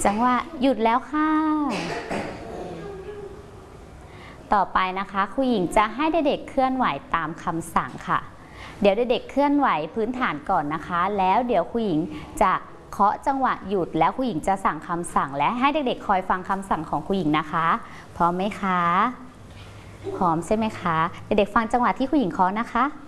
จังหวะหยุดแล้วค่ะต่อไปนะคะครูหญิงจะให้เด็กๆเคลื่อนไหวตามคำสั่งค่ะเดี๋ยวเด็กๆเคลื่อนไหวพื้นฐานก่อนนะคะแล้วเดี๋ยวครูหญิงจะเคาะจังหวะหยุดแล้วครูหญิงจะสั่งคำสั่งและให้เด็กๆคอยฟังคำสั่งของครูหญิงนะคะพร้อมไหมคะพร้อมใช่ไหมคะเด็กๆฟังจังหวะที่ครูหญิงเคาะนะคะ